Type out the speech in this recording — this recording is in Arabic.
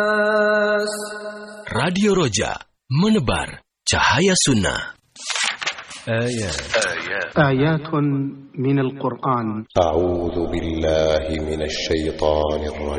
Radio Roja, menebar cahaya sunnah. آيات من القرآن. أعوذ بالله من الشيطان الرجيم.